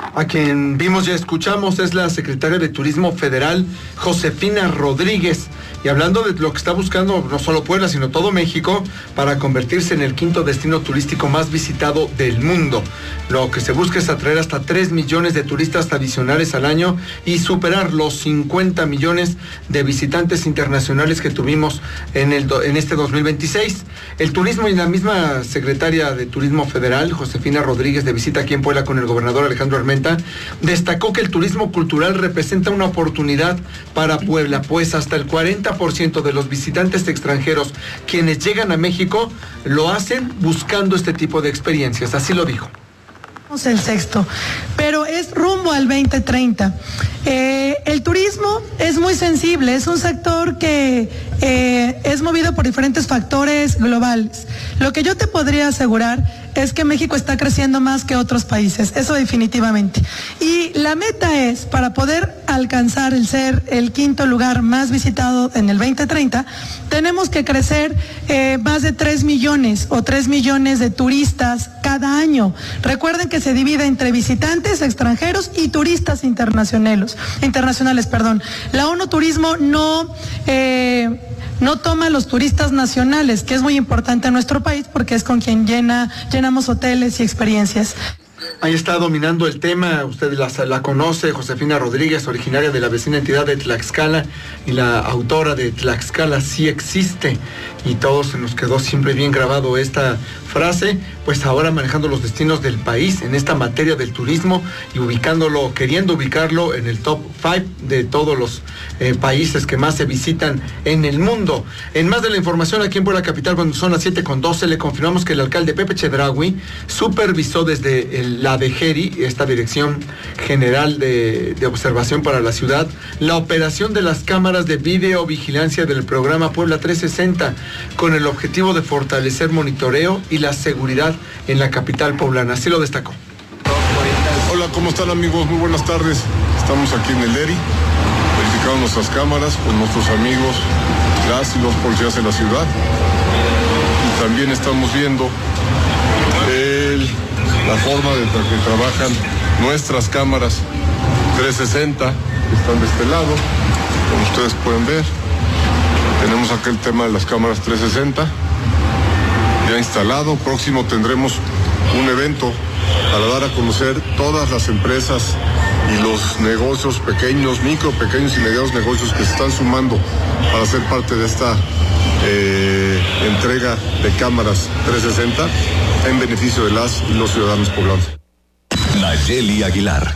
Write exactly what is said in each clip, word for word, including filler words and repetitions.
A quien vimos y escuchamos es la secretaria de Turismo Federal, Josefina Rodríguez. Y hablando de lo que está buscando no solo Puebla, sino todo México, para convertirse en el quinto destino turístico más visitado del mundo. Lo que se busca es atraer hasta tres millones de turistas adicionales al año y superar los cincuenta millones de visitantes internacionales que tuvimos en, el, en este dos mil veintiséis. El turismo y la misma secretaria de Turismo Federal, Josefina Rodríguez, de visita aquí en Puebla con el gobernador Alejandro Armenta, destacó que el turismo cultural representa una oportunidad para Puebla, pues hasta el cuarenta por ciento de los visitantes extranjeros quienes llegan a México lo hacen buscando este tipo de experiencias, así lo dijo. El sexto, pero es rumbo al veinte treinta. Eh, el turismo es muy sensible, es un sector que eh, es movido por diferentes factores globales. Lo que yo te podría asegurar es que México está creciendo más que otros países, eso definitivamente. Y la meta es, para poder alcanzar el ser el quinto lugar más visitado en el veinte treinta, tenemos que crecer eh, más de tres millones o tres millones de turistas cada año. Recuerden que se divide entre visitantes extranjeros y turistas internacionales. internacionales, perdón. La ONU Turismo no... Eh, no toma a los turistas nacionales, que es muy importante en nuestro país porque es con quien llena, llenamos hoteles y experiencias. Ahí está dominando el tema, usted la, la conoce, Josefina Rodríguez, originaria de la vecina entidad de Tlaxcala y la autora de Tlaxcala sí existe, y todos se nos quedó siempre bien grabado esta frase, pues ahora manejando los destinos del país en esta materia del turismo y ubicándolo, queriendo ubicarlo en el top cinco de todos los eh, países que más se visitan en el mundo. En más de la información aquí en Puebla Capital, cuando son las siete con doce, le confirmamos que el alcalde Pepe Chedraui supervisó desde el, la D G E R I, esta Dirección General de, de Observación para la Ciudad, la operación de las cámaras de videovigilancia del programa Puebla trescientos sesenta, con el objetivo de fortalecer monitoreo y la seguridad en la capital poblana. Así lo destacó. Hola, ¿cómo están, amigos? Muy buenas tardes. Estamos aquí en el D E R I, verificando nuestras cámaras con nuestros amigos, las y los policías de la ciudad. Y también estamos viendo el, la forma de tra que trabajan nuestras cámaras trescientos sesenta, que están de este lado, como ustedes pueden ver. Tenemos acá el tema de las cámaras trescientos sesenta ya instalado. Próximo tendremos un evento para dar a conocer todas las empresas y los negocios pequeños, micro, pequeños y medianos negocios que se están sumando para ser parte de esta eh, entrega de cámaras trescientos sesenta en beneficio de las y los ciudadanos poblanos. Nayeli Aguilar.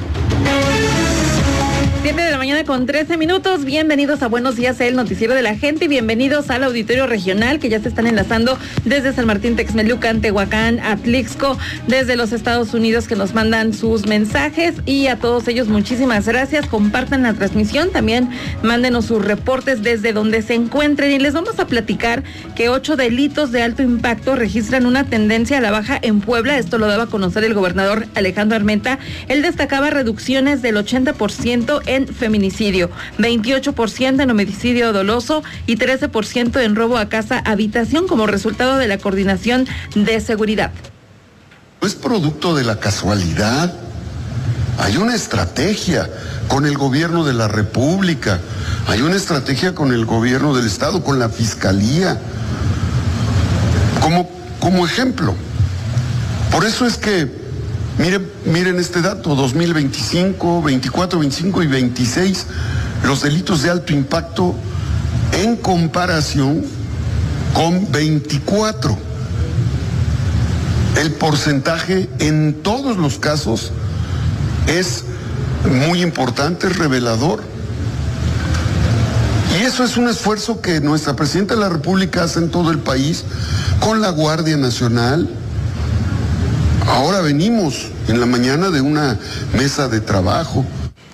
siete de la mañana con trece minutos. Bienvenidos a Buenos Días, el noticiero de la gente, y bienvenidos al auditorio regional que ya se están enlazando desde San Martín Texmelucan, Tehuacán, Atlixco, desde los Estados Unidos, que nos mandan sus mensajes, y a todos ellos muchísimas gracias. Compartan la transmisión, también mándenos sus reportes desde donde se encuentren, y les vamos a platicar que ocho delitos de alto impacto registran una tendencia a la baja en Puebla. Esto lo daba a conocer el gobernador Alejandro Armenta. Él destacaba reducciones del ochenta por ciento en feminicidio, veintiocho por ciento en homicidio doloso y trece por ciento en robo a casa habitación como resultado de la coordinación de seguridad. No es producto de la casualidad. Hay una estrategia con el gobierno de la República, hay una estrategia con el gobierno del Estado, con la Fiscalía, como, como ejemplo. Por eso es que Miren, miren este dato, dos mil veinticinco, veinticuatro, veinticinco y veintiséis, los delitos de alto impacto en comparación con veinticuatro. El porcentaje en todos los casos es muy importante, es revelador. Y eso es un esfuerzo que nuestra Presidenta de la República hace en todo el país, con la Guardia Nacional. Ahora venimos en la mañana de una mesa de trabajo.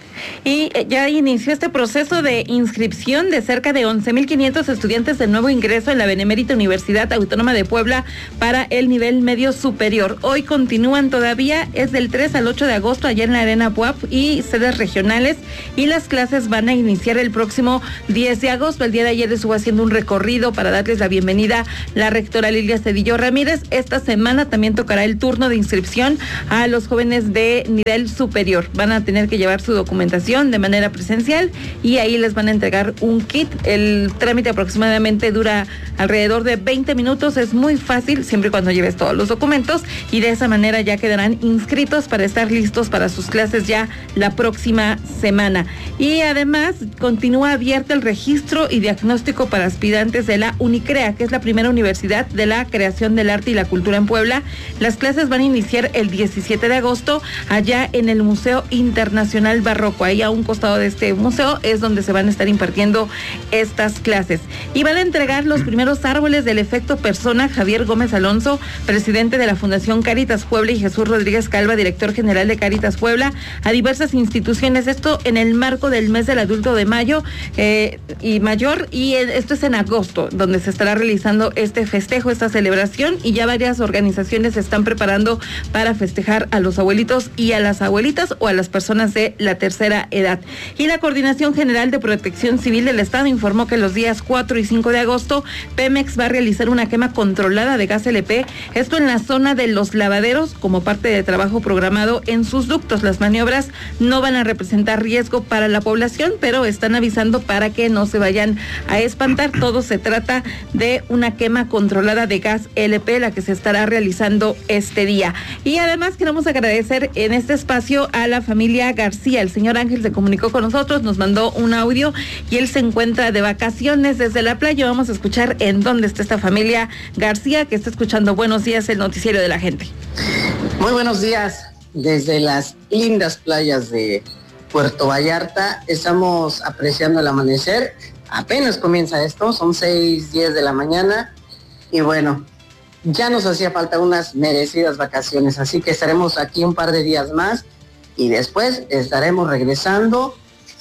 Y ya inició este proceso de inscripción de cerca de once mil quinientos estudiantes de nuevo ingreso en la Benemérita Universidad Autónoma de Puebla para el nivel medio superior. Hoy continúan todavía, es del tres al ocho de agosto allá en la Arena P U A P y sedes regionales, y las clases van a iniciar el próximo diez de agosto. El día de ayer estuvo haciendo un recorrido para darles la bienvenida la rectora Lilia Cedillo Ramírez. Esta semana también tocará el turno de inscripción a los jóvenes de nivel superior. Van a tener que llevar su documentación de manera presencial y ahí les van a entregar un kit. El trámite aproximadamente dura alrededor de veinte minutos, es muy fácil siempre y cuando lleves todos los documentos, y de esa manera ya quedarán inscritos para estar listos para sus clases ya la próxima semana. Y además continúa abierto el registro y diagnóstico para aspirantes de la UNICREA, que es la primera universidad de la creación del arte y la cultura en Puebla. Las clases van a iniciar el diecisiete de agosto allá en el Museo Internacional Barroco. Ahí a un costado de este museo es donde se van a estar impartiendo estas clases. Y van a entregar los primeros árboles del efecto persona Javier Gómez Alonso, presidente de la Fundación Cáritas Puebla, y Jesús Rodríguez Calva, director general de Cáritas Puebla, a diversas instituciones. Esto en el marco del mes del adulto de mayo eh, y mayor, y esto es en agosto, donde se estará realizando este festejo, esta celebración, y ya varias organizaciones se están preparando para festejar a los abuelitos y a las abuelitas o a las personas de la tercera edad. Y la Coordinación General de Protección Civil del Estado informó que los días cuatro y cinco de agosto Pemex va a realizar una quema controlada de gas L P, esto en la zona de los lavaderos como parte de trabajo programado en sus ductos. Las maniobras no van a representar riesgo para la población, pero están avisando para que no se vayan a espantar. Todo se trata de una quema controlada de gas L P, la que se estará realizando este día. Y además queremos agradecer en este espacio a la familia García. El señor Ángel se comunicó con nosotros, nos mandó un audio y él se encuentra de vacaciones desde la playa. Vamos a escuchar en dónde está esta familia García, que está escuchando Buenos Días, el noticiero de la gente. Muy buenos días. Desde las lindas playas de Puerto Vallarta estamos apreciando el amanecer. Apenas comienza esto, son seis, diez de la mañana y bueno, ya nos hacía falta unas merecidas vacaciones, así que estaremos aquí un par de días más y después estaremos regresando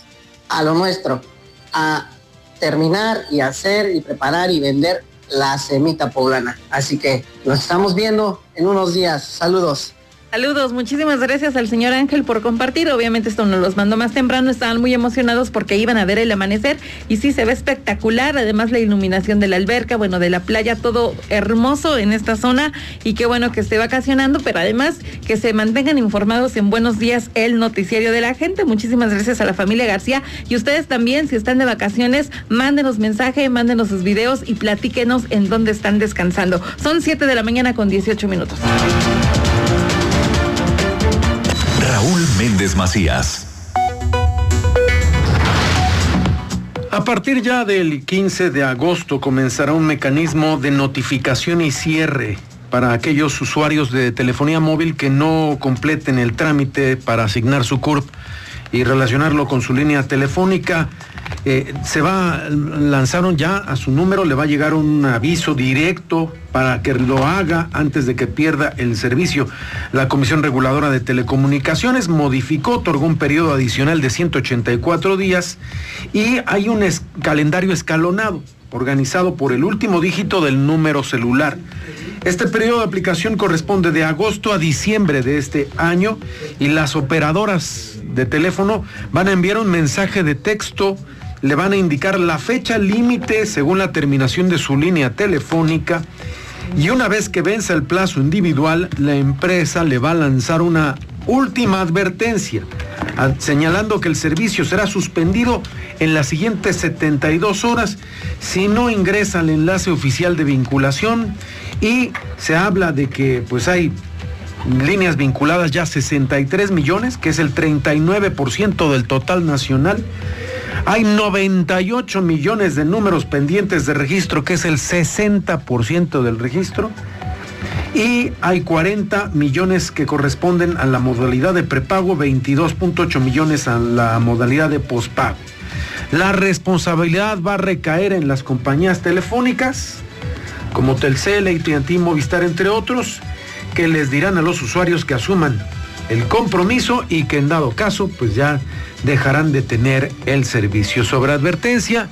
a lo nuestro, a terminar y hacer y preparar y vender la semita poblana. Así que nos estamos viendo en unos días. Saludos. Saludos, muchísimas gracias al señor Ángel por compartir. Obviamente esto nos los mandó más temprano, estaban muy emocionados porque iban a ver el amanecer y sí se ve espectacular, además la iluminación de la alberca, bueno, de la playa, todo hermoso en esta zona, y qué bueno que esté vacacionando, pero además que se mantengan informados en Buenos Días, el noticiero de la gente. Muchísimas gracias a la familia García, y ustedes también, si están de vacaciones, mándenos mensaje, mándenos sus videos y platíquenos en dónde están descansando. Son siete de la mañana con dieciocho minutos. Raúl Méndez Macías. A partir ya del quince de agosto comenzará un mecanismo de notificación y cierre para aquellos usuarios de telefonía móvil que no completen el trámite para asignar su C U R P y relacionarlo con su línea telefónica. Eh, se va, lanzaron ya a su número, le va a llegar un aviso directo para que lo haga antes de que pierda el servicio. La Comisión Reguladora de Telecomunicaciones modificó, otorgó un periodo adicional de ciento ochenta y cuatro días y hay un es- calendario escalonado organizado por el último dígito del número celular. Este periodo de aplicación corresponde de agosto a diciembre de este año y las operadoras de teléfono van a enviar un mensaje de texto, le van a indicar la fecha límite según la terminación de su línea telefónica, y una vez que venza el plazo individual, la empresa le va a lanzar una última advertencia, señalando que el servicio será suspendido en las siguientes setenta y dos horas si no ingresa al enlace oficial de vinculación, y se habla de que pues hay líneas vinculadas ya sesenta y tres millones, que es el treinta y nueve por ciento del total nacional. Hay noventa y ocho millones de números pendientes de registro, que es el sesenta por ciento del registro. Y hay cuarenta millones que corresponden a la modalidad de prepago, veintidós punto ocho millones a la modalidad de pospago. La responsabilidad va a recaer en las compañías telefónicas, como Telcel, A T and T, Movistar, entre otros, que les dirán a los usuarios que asuman el compromiso y que en dado caso pues ya dejarán de tener el servicio. Sobre advertencia,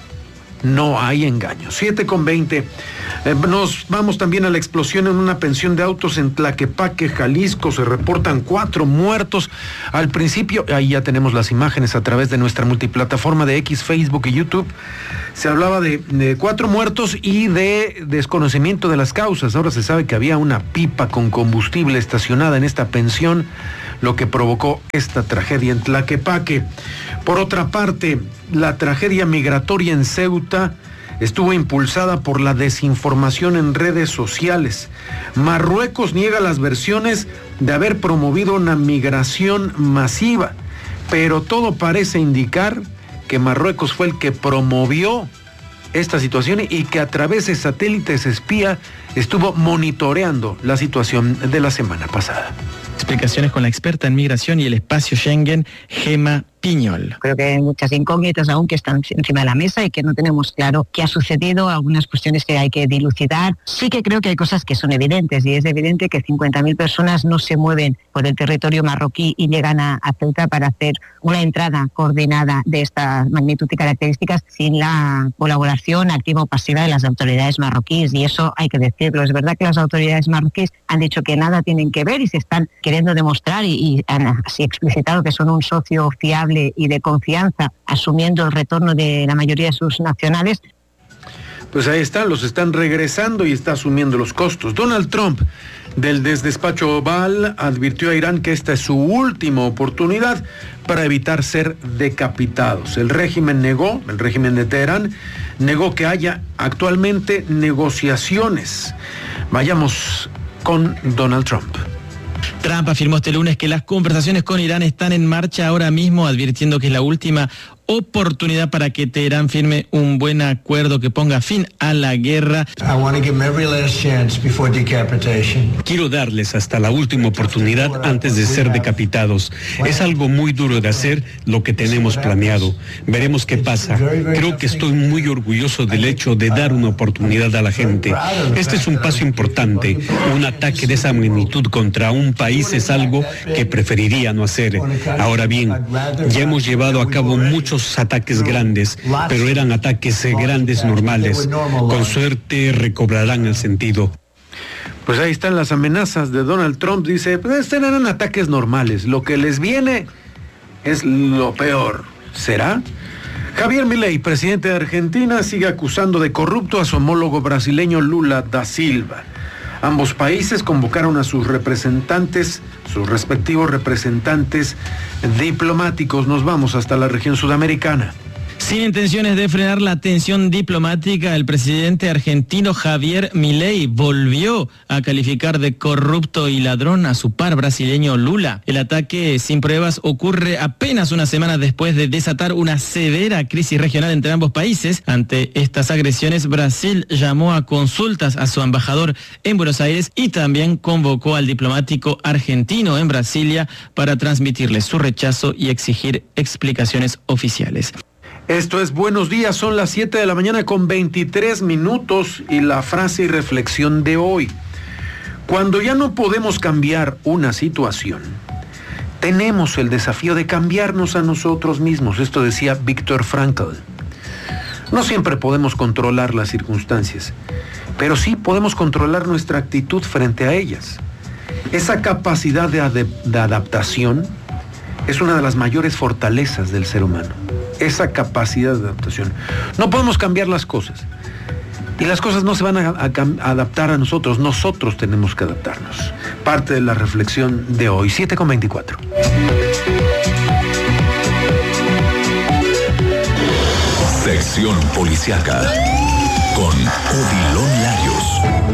no hay engaño. siete con veinte. Eh, nos vamos también a la explosión en una pensión de autos en Tlaquepaque, Jalisco. Se reportan cuatro muertos. Al principio, ahí ya tenemos las imágenes a través de nuestra multiplataforma de X, Facebook y YouTube. Se hablaba de, de cuatro muertos y de desconocimiento de las causas. Ahora se sabe que había una pipa con combustible estacionada en esta pensión, lo que provocó esta tragedia en Tlaquepaque. Por otra parte, la tragedia migratoria en Ceuta estuvo impulsada por la desinformación en redes sociales. Marruecos niega las versiones de haber promovido una migración masiva, pero todo parece indicar que Marruecos fue el que promovió esta situación y que a través de satélites espía estuvo monitoreando la situación de la semana pasada. Explicaciones con la experta en migración y el espacio Schengen, Gema Piñol. Creo que hay muchas incógnitas aún que están encima de la mesa y que no tenemos claro qué ha sucedido, algunas cuestiones que hay que dilucidar. Sí que creo que hay cosas que son evidentes y es evidente que cincuenta mil personas no se mueven por el territorio marroquí y llegan a, a Ceuta para hacer una entrada coordinada de esta magnitud y características sin la colaboración activa o pasiva de las autoridades marroquíes, y eso hay que decirlo. Es verdad que las autoridades marroquíes han dicho que nada tienen que ver y se están queriendo demostrar y, y han así explicitado que son un socio fiable y de confianza, asumiendo el retorno de la mayoría de sus nacionales. Pues ahí están, los están regresando y está asumiendo los costos. Donald Trump, del despacho Oval, advirtió a Irán que esta es su última oportunidad para evitar ser decapitados. El régimen negó, el régimen de Teherán, negó que haya actualmente negociaciones. Vayamos con Donald Trump. Trump afirmó este lunes que las conversaciones con Irán están en marcha ahora mismo, advirtiendo que es la última oportunidad para que Teherán firme un buen acuerdo que ponga fin a la guerra. Quiero darles hasta la última oportunidad antes de ser decapitados. Es algo muy duro de hacer lo que tenemos planeado. Veremos qué pasa. Creo que estoy muy orgulloso del hecho de dar una oportunidad a la gente. Este es un paso importante. Un ataque de esa magnitud contra un país es algo que preferiría no hacer. Ahora bien, ya hemos llevado a cabo muchos ataques grandes, pero eran ataques grandes normales. Con suerte recobrarán el sentido. Pues ahí están las amenazas de Donald Trump. Dice, pues estos eran ataques normales. Lo que les viene es lo peor. ¿Será? Javier Milei, presidente de Argentina, sigue acusando de corrupto a su homólogo brasileño Lula da Silva. Ambos países convocaron a sus representantes, sus respectivos representantes diplomáticos. Nos vamos hasta la región sudamericana. Sin intenciones de frenar la tensión diplomática, el presidente argentino Javier Milei volvió a calificar de corrupto y ladrón a su par brasileño Lula. El ataque sin pruebas ocurre apenas una semana después de desatar una severa crisis regional entre ambos países. Ante estas agresiones, Brasil llamó a consultas a su embajador en Buenos Aires y también convocó al diplomático argentino en Brasilia para transmitirle su rechazo y exigir explicaciones oficiales. Esto es Buenos Días, son las siete de la mañana con veintitrés minutos y la frase y reflexión de hoy. Cuando ya no podemos cambiar una situación, tenemos el desafío de cambiarnos a nosotros mismos. Esto decía Viktor Frankl. No siempre podemos controlar las circunstancias, pero sí podemos controlar nuestra actitud frente a ellas. Esa capacidad de, ad- de adaptación es una de las mayores fortalezas del ser humano. Esa capacidad de adaptación. No podemos cambiar las cosas. Y las cosas no se van a, a, a adaptar a nosotros. Nosotros tenemos que adaptarnos. Parte de la reflexión de hoy. siete con veinticuatro. Sección Policiaca con Odilon Larios.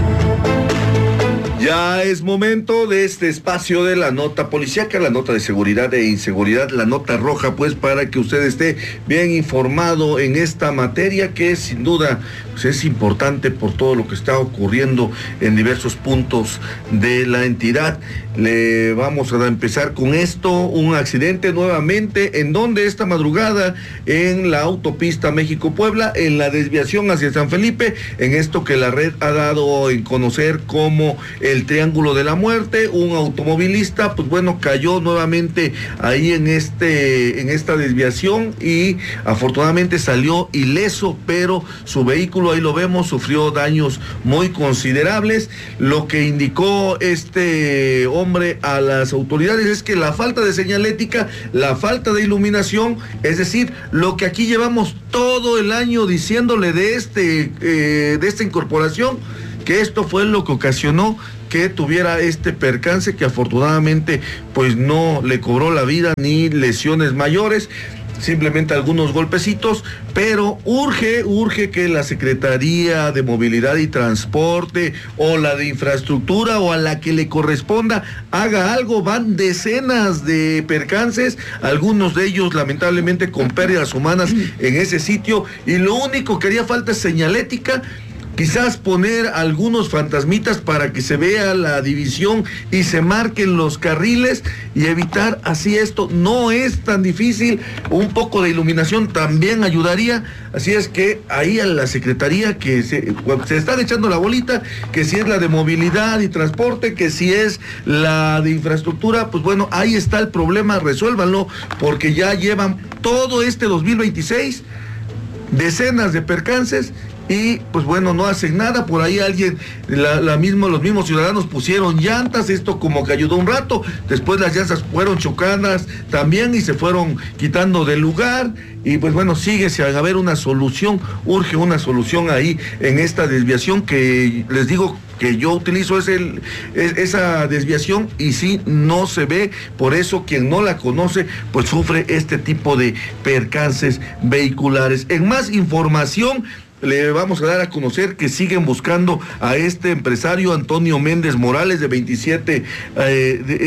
Ya es momento de este espacio de la nota policíaca, la nota de seguridad e inseguridad, la nota roja, pues para que usted esté bien informado en esta materia que sin duda pues, es importante por todo lo que está ocurriendo en diversos puntos de la entidad. Le vamos a empezar con esto, un accidente nuevamente, en donde esta madrugada en la autopista México-Puebla, en la desviación hacia San Felipe, en esto que la red ha dado en conocer como el Triángulo de la Muerte, un automovilista, pues bueno, cayó nuevamente ahí en este, en esta desviación y afortunadamente salió ileso, pero su vehículo, ahí lo vemos, sufrió daños muy considerables. Lo que indicó este hombre a las autoridades es que la falta de señalética, la falta de iluminación, es decir, lo que aquí llevamos todo el año diciéndole de este eh, de esta incorporación, que esto fue lo que ocasionó que tuviera este percance, que afortunadamente pues no le cobró la vida ni lesiones mayores, simplemente algunos golpecitos, pero urge, urge que la Secretaría de Movilidad y Transporte o la de Infraestructura o a la que le corresponda haga algo. Van decenas de percances, algunos de ellos lamentablemente con pérdidas humanas en ese sitio, y lo único que haría falta es señalética. Quizás poner algunos fantasmitas para que se vea la división y se marquen los carriles y evitar así esto. No es tan difícil, un poco de iluminación también ayudaría. Así es que ahí a la Secretaría, que se, se están echando la bolita, que si es la de Movilidad y Transporte, que si es la de Infraestructura, pues bueno, ahí está el problema, resuélvanlo, porque ya llevan todo este dos mil veintiséis decenas de percances y pues bueno, no hacen nada. Por ahí alguien, la, la mismo, los mismos ciudadanos pusieron llantas, esto como que ayudó un rato, después las llantas fueron chocadas también y se fueron quitando del lugar, y pues bueno, sigue sin haber una solución, urge una solución ahí en esta desviación que les digo que yo utilizo, es el, es, esa desviación, y sí, no se ve, por eso quien no la conoce, pues sufre este tipo de percances vehiculares. En más información, le vamos a dar a conocer que siguen buscando a este empresario Antonio Méndez Morales, de veintisiete, eh, de,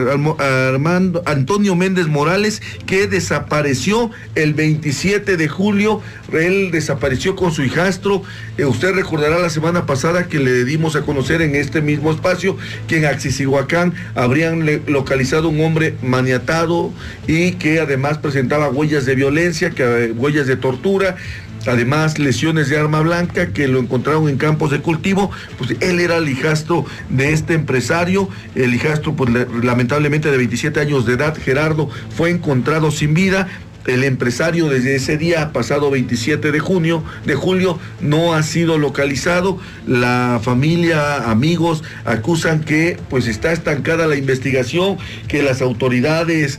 eh, Armando Antonio Méndez Morales, que desapareció el veintisiete de julio. Él desapareció con su hijastro. Eh, usted recordará la semana pasada que le dimos a conocer en este mismo espacio que en Axixihuacán habrían le, localizado un hombre maniatado y que además presentaba huellas de violencia, que, eh, huellas de tortura. Además, lesiones de arma blanca, que lo encontraron en campos de cultivo. Pues él era el hijastro de este empresario. El hijastro, pues lamentablemente de veintisiete años de edad, Gerardo, fue encontrado sin vida. El empresario desde ese día, pasado veintisiete de junio, de julio, no ha sido localizado. La familia, amigos, acusan que pues está estancada la investigación, que las autoridades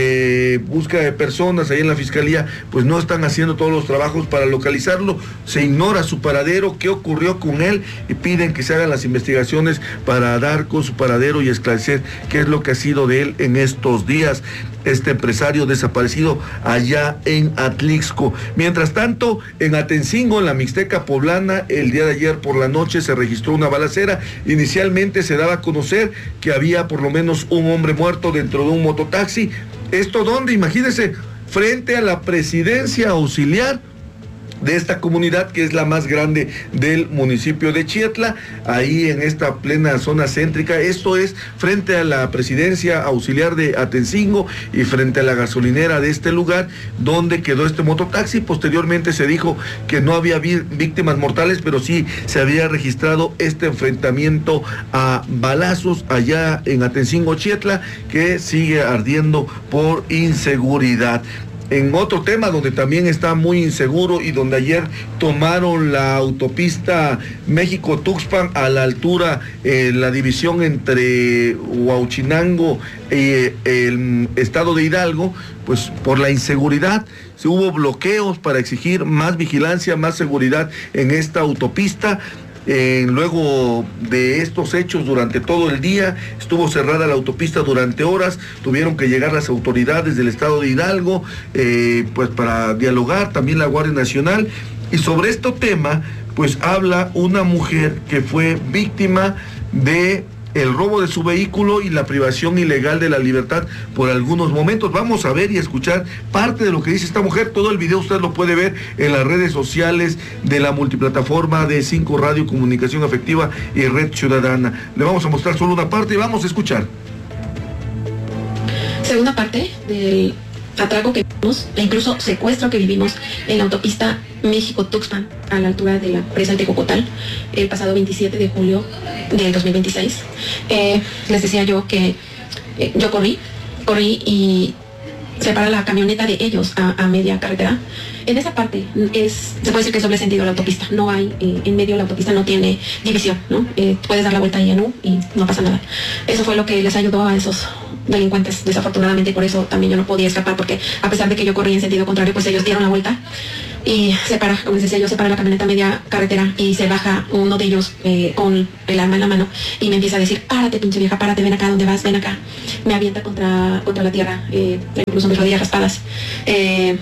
de búsqueda de personas ahí en la fiscalía pues no están haciendo todos los trabajos para localizarlo. Se ignora su paradero, qué ocurrió con él, y piden que se hagan las investigaciones para dar con su paradero y esclarecer qué es lo que ha sido de él en estos días, este empresario desaparecido allá en Atlixco. Mientras tanto, en Atencingo, en la Mixteca poblana, el día de ayer por la noche se registró una balacera. Inicialmente se daba a conocer que había por lo menos un hombre muerto dentro de un mototaxi. ¿Esto dónde? Imagínense, frente a la presidencia auxiliar de esta comunidad, que es la más grande del municipio de Chietla, ahí en esta plena zona céntrica. Esto es frente a la presidencia auxiliar de Atencingo y frente a la gasolinera de este lugar donde quedó este mototaxi. Posteriormente se dijo que no había víctimas mortales, pero sí se había registrado este enfrentamiento a balazos allá en Atencingo, Chietla, que sigue ardiendo por inseguridad. En otro tema donde también está muy inseguro y donde ayer tomaron la autopista México-Tuxpan a la altura, eh, la división entre Huauchinango y eh, el estado de Hidalgo, pues por la inseguridad se hubo bloqueos para exigir más vigilancia, más seguridad en esta autopista. Eh, luego de estos hechos, durante todo el día estuvo cerrada la autopista durante horas. Tuvieron que llegar las autoridades del estado de Hidalgo eh, pues para dialogar, también la Guardia Nacional. Y sobre este tema pues habla una mujer que fue víctima de el robo de su vehículo y la privación ilegal de la libertad por algunos momentos. Vamos a ver y escuchar parte de lo que dice esta mujer. Todo el video usted lo puede ver en las redes sociales de la multiplataforma de cinco Radio, Comunicación Efectiva y Red Ciudadana. Le vamos a mostrar solo una parte y vamos a escuchar. segunda parte del atraco que vivimos, e incluso secuestro que vivimos en la autopista México-Tuxpan, a la altura de la presa de Tejocotal, el pasado veintisiete de julio del dos mil veintiséis. Eh, les decía yo que eh, yo corrí, corrí y se para la camioneta de ellos a, a media carretera. En esa parte es, se puede decir que es doble sentido la autopista. No hay, eh, en medio la autopista no tiene división, ¿no? Eh, puedes dar la vuelta ahí en U y no pasa nada. Eso fue lo que les ayudó a esos delincuentes, desafortunadamente, por eso también yo no podía escapar, porque a pesar de que yo corrí en sentido contrario, pues ellos dieron la vuelta y se para, como les decía yo, se para la camioneta a media carretera y se baja uno de ellos eh, con el arma en la mano y me empieza a decir: párate, pinche vieja, párate, ven acá, ¿dónde vas? Ven acá. Me avienta contra, contra la tierra, eh, incluso mis rodillas raspadas. Eh,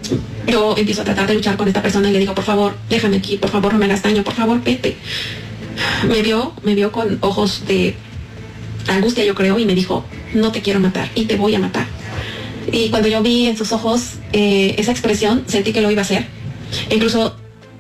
yo empiezo a tratar de luchar con esta persona y le digo: por favor, déjame aquí, por favor, no me hagas daño, por favor, vete. Me vio, me vio con ojos de angustia, yo creo, y me dijo: no te quiero matar y te voy a matar. Y cuando yo vi en sus ojos eh, esa expresión, sentí que lo iba a hacer. Incluso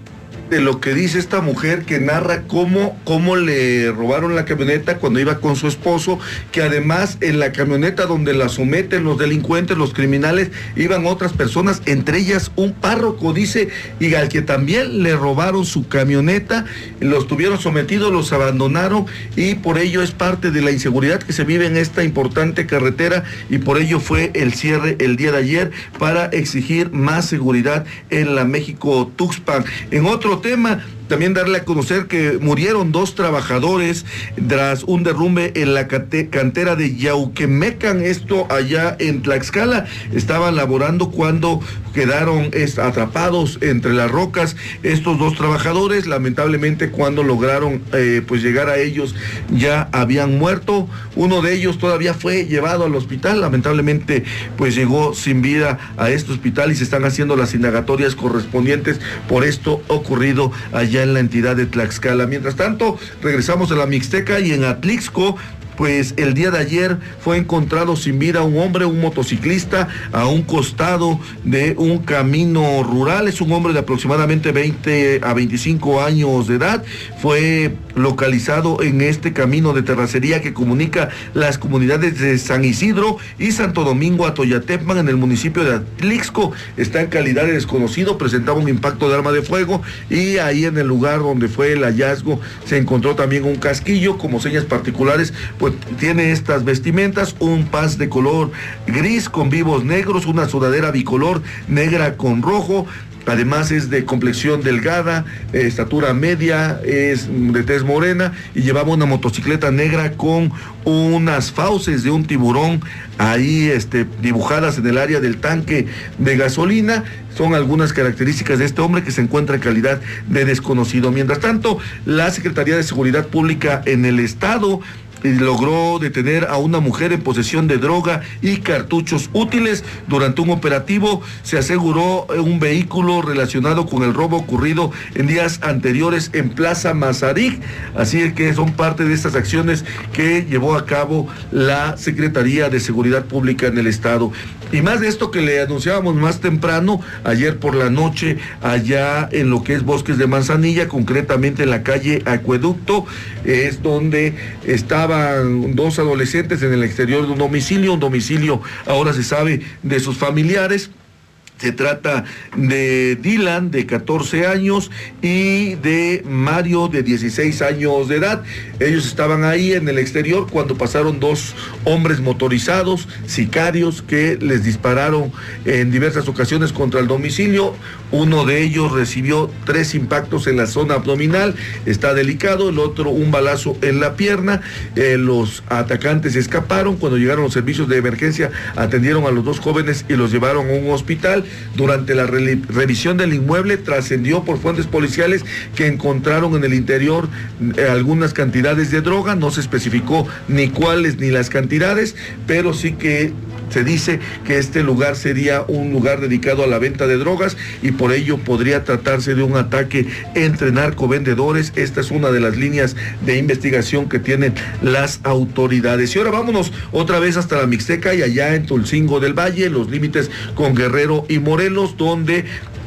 de lo que dice esta mujer, que narra cómo, cómo le robaron la camioneta cuando iba con su esposo, que además en la camioneta donde la someten los delincuentes, los criminales, iban otras personas, entre ellas un párroco, dice, y al que también le robaron su camioneta, los tuvieron sometidos, los abandonaron, y por ello es parte de la inseguridad que se vive en esta importante carretera, y por ello fue el cierre el día de ayer para exigir más seguridad en la México-Tuxpan. En otro tema, también darle a conocer que murieron dos trabajadores tras un derrumbe en la cantera de Yauquemecan, esto allá en Tlaxcala. Estaban laborando cuando quedaron atrapados entre las rocas estos dos trabajadores. Lamentablemente, cuando lograron eh, pues llegar a ellos, ya habían muerto. Uno de ellos todavía fue llevado al hospital, lamentablemente pues llegó sin vida a este hospital y se están haciendo las indagatorias correspondientes por esto ocurrido allá en la entidad de Tlaxcala. Mientras tanto, regresamos a la Mixteca y en Atlixco, pues el día de ayer fue encontrado sin vida un hombre, un motociclista, a un costado de un camino rural. Es un hombre de aproximadamente veinte a veinticinco años de edad. Fue localizado en este camino de terracería que comunica las comunidades de San Isidro y Santo Domingo a Toyatepman, en el municipio de Atlixco. Está en calidad de desconocido, presentaba un impacto de arma de fuego, y ahí en el lugar donde fue el hallazgo se encontró también un casquillo como señas particulares. Pues tiene estas vestimentas: un paz de color gris con vivos negros, una sudadera bicolor negra con rojo. Además es de complexión delgada, eh, estatura media, es de tez morena y llevaba una motocicleta negra con unas fauces de un tiburón ahí este, dibujadas en el área del tanque de gasolina. Son algunas características de este hombre que se encuentra en calidad de desconocido. Mientras tanto, la Secretaría de Seguridad Pública en el estado logró detener a una mujer en posesión de droga y cartuchos útiles. Durante un operativo se aseguró un vehículo relacionado con el robo ocurrido en días anteriores en Plaza Mazarik. Así es que son parte de estas acciones que llevó a cabo la Secretaría de Seguridad Pública en el estado. Y más de esto que le anunciábamos más temprano, ayer por la noche, allá en lo que es Bosques de Manzanilla, concretamente en la calle Acueducto, es donde estaban dos adolescentes en el exterior de un domicilio, un domicilio ahora se sabe de sus familiares. Se trata de Dylan, de catorce años, y de Mario, de dieciséis años de edad. Ellos estaban ahí en el exterior cuando pasaron dos hombres motorizados, sicarios, que les dispararon en diversas ocasiones contra el domicilio. Uno de ellos recibió tres impactos en la zona abdominal, está delicado. El otro un balazo en la pierna. Eh, los atacantes escaparon. Cuando llegaron los servicios de emergencia, atendieron a los dos jóvenes y los llevaron a un hospital. Durante la re revisión del inmueble trascendió por fuentes policiales que encontraron en el interior eh, algunas cantidades de droga. No se especificó ni cuáles ni las cantidades, pero sí que se dice que este lugar sería un lugar dedicado a la venta de drogas y por ello podría tratarse de un ataque entre narcovendedores. Esta es una de las líneas de investigación que tienen las autoridades. Y ahora vámonos otra vez hasta la Mixteca y allá en Tulcingo del Valle, los límites con Guerrero y Morelos, donde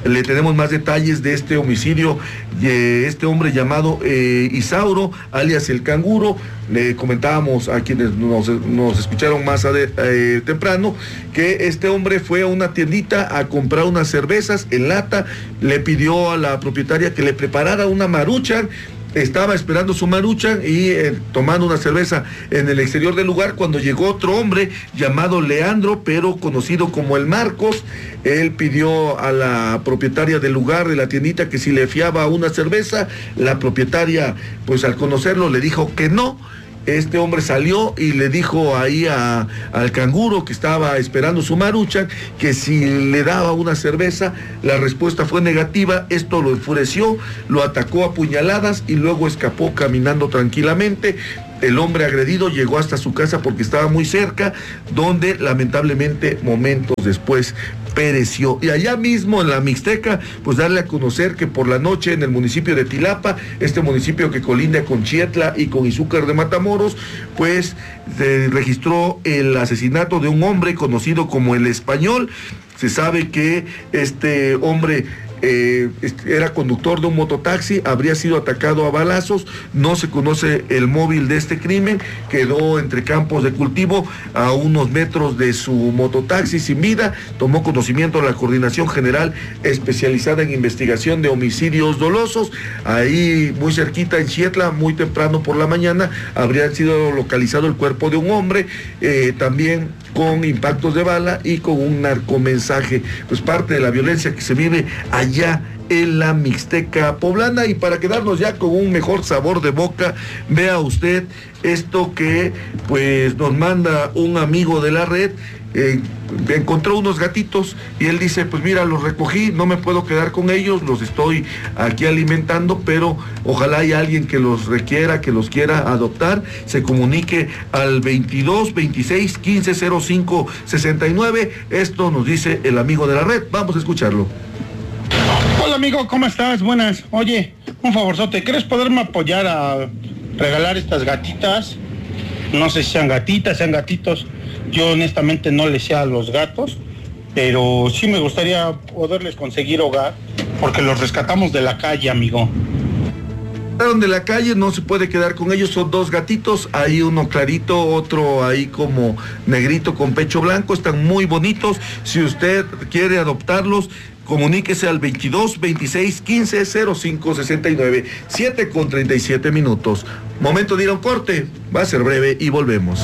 le tenemos más detalles de este homicidio de este hombre llamado eh, Isauro, alias el Canguro. Le comentábamos a quienes nos, nos escucharon más ade, eh, temprano que este hombre fue a una tiendita a comprar unas cervezas en lata, le pidió a la propietaria que le preparara una maruchan. Estaba esperando su maruchan y eh, tomando una cerveza en el exterior del lugar cuando llegó otro hombre llamado Leandro, pero conocido como el Marcos. Él pidió a la propietaria del lugar, de la tiendita, que si le fiaba una cerveza. La propietaria, pues al conocerlo, le dijo que no. Este hombre salió y le dijo ahí a, al Canguro, que estaba esperando su maruchan, que si le daba una cerveza. La respuesta fue negativa. Esto lo enfureció, lo atacó a puñaladas y luego escapó caminando tranquilamente. El hombre agredido llegó hasta su casa porque estaba muy cerca, donde lamentablemente momentos después pereció. Y allá mismo en la Mixteca, pues darle a conocer que por la noche en el municipio de Tilapa, este municipio que colinda con Chietla y con Izúcar de Matamoros, pues se registró el asesinato de un hombre conocido como el Español. Se sabe que este hombre Eh, era conductor de un mototaxi, habría sido atacado a balazos. No se conoce el móvil de este crimen, quedó entre campos de cultivo a unos metros de su mototaxi sin vida. Tomó conocimiento de la Coordinación General Especializada en Investigación de Homicidios Dolosos. Ahí muy cerquita en Chietla, muy temprano por la mañana, habría sido localizado el cuerpo de un hombre, eh, también con impactos de bala y con un narcomensaje, pues parte de la violencia que se vive allá en la Mixteca poblana. Y para quedarnos ya con un mejor sabor de boca, vea usted esto que pues nos manda un amigo de la red. Eh, encontró unos gatitos y él dice, pues mira, los recogí, no me puedo quedar con ellos, los estoy aquí alimentando, pero ojalá haya alguien que los requiera, que los quiera adoptar. Se comunique al veintidós, veintiséis, quince, cero cinco, sesenta y nueve. Esto nos dice el amigo de la red. Vamos a escucharlo. Hola amigo, ¿cómo estás? Buenas. Oye, un favorzote, ¿quieres poderme apoyar a regalar estas gatitas? No sé si sean gatitas, sean gatitos. Yo honestamente no les sé a los gatos, pero sí me gustaría poderles conseguir hogar, porque los rescatamos de la calle, amigo. De la calle, no se puede quedar con ellos, son dos gatitos, hay uno clarito, otro ahí como negrito con pecho blanco, están muy bonitos. Si usted quiere adoptarlos, comuníquese al veintidós, veintiséis, quince, cero cinco, sesenta y nueve, siete con treinta y siete minutos. Momento de ir a un corte, va a ser breve y volvemos.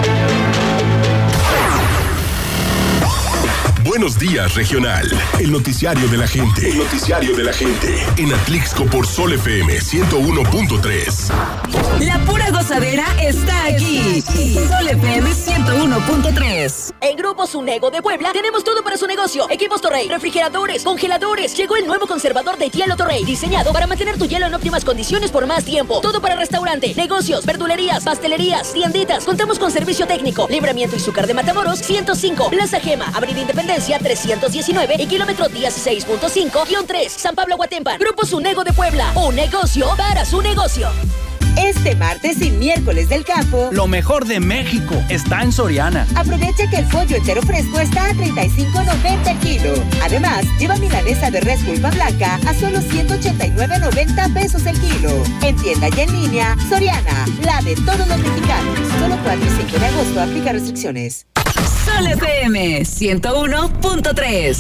Buenos días, regional. El noticiario de la gente. El noticiario de la gente. En Atlixco por Sol F M ciento uno punto tres. La pura gozadera está aquí. Sol F M ciento uno punto tres. En Grupo Sunego de Puebla tenemos todo para su negocio. Equipos Torrey, refrigeradores, congeladores. Llegó el nuevo conservador de hielo Torrey, diseñado para mantener tu hielo en óptimas condiciones por más tiempo. Todo para restaurante, negocios, verdulerías, pastelerías, tienditas. Contamos con servicio técnico. Libramiento Izúcar de Matamoros ciento cinco, Plaza Gema, Avenida Independencia trescientos diecinueve y kilómetro dieciséis punto cinco guión tres, San Pablo Guatempan. Grupo Sunego de Puebla, un negocio para su negocio. Este martes y miércoles del campo, lo mejor de México está en Soriana. Aprovecha que el pollo entero fresco está a treinta y cinco noventa el kilo. Además, lleva milanesa de res pulpa blanca a solo ciento ochenta y nueve noventa pesos el kilo. En tienda y en línea, Soriana, la de todos los mexicanos. Solo cuatro y cinco de agosto, aplica restricciones. Sol F M ciento uno punto tres.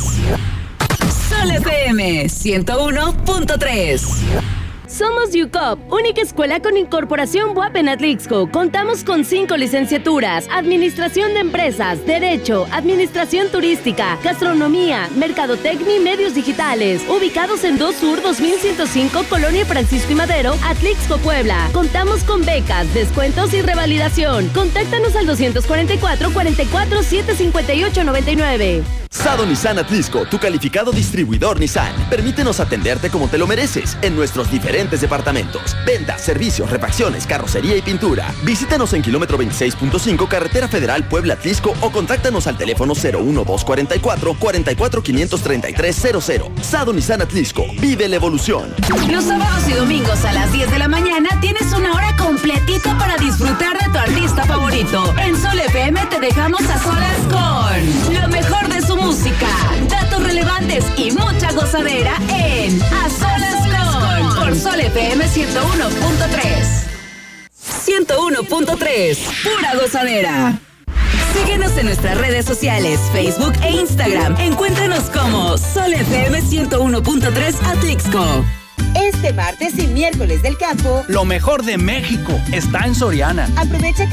Sol F M ciento uno punto tres. Somos UCOP, única escuela con incorporación B U A P en Atlixco. Contamos con cinco licenciaturas: Administración de Empresas, Derecho, Administración Turística, Gastronomía, Mercadotecnia y Medios Digitales. Ubicados en dos Sur dos mil ciento cinco, Colonia Francisco y Madero, Atlixco, Puebla. Contamos con becas, descuentos y revalidación. Contáctanos al doscientos cuarenta y cuatro, cuarenta y cuatro, setecientos cincuenta y ocho, noventa y nueve. Sado Nissan Atlixco, tu calificado distribuidor Nissan. Permítenos atenderte como te lo mereces en nuestros diferentes departamentos. Ventas, servicios, refacciones, carrocería y pintura. Visítanos en kilómetro veintiséis punto cinco, Carretera Federal Puebla-Atlixco, o contáctanos al teléfono cero uno dos cuarenta y cuatro, cuarenta y cuatro, quinientos treinta y tres cero cero. Sado Nissan Atlixco, vive la evolución. Los sábados y domingos a las diez de la mañana tienes una hora completita para disfrutar de tu artista favorito. En Sol F M te dejamos a solas con lo mejor de su música, datos relevantes y mucha gozadera. F M ciento uno punto tres. ciento uno punto tres, pura gozadera. Síguenos en nuestras redes sociales, Facebook e Instagram. Encuéntranos como Sol F M ciento uno punto tres Atlixco. Este martes y miércoles del campo, lo mejor de México está en Soriana. Aprovecha que